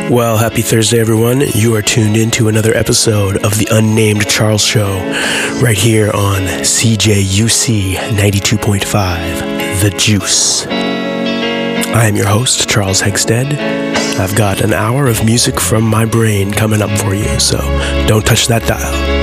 Well, happy Thursday, everyone. You are tuned in to another episode of the Unnamed Charles Show right here on CJUC 92.5, The Juice. I am your host, Charles Hegstead. I've got an hour of music from my brain coming up for you, so don't touch that dial.